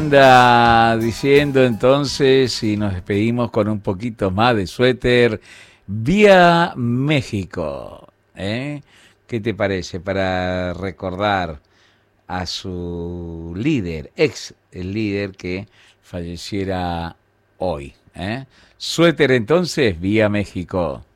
Anda diciendo entonces y nos despedimos con un poquito más de Suéter vía México. ¿Qué te parece para recordar a su líder, ex líder que falleciera hoy? Suéter entonces vía México.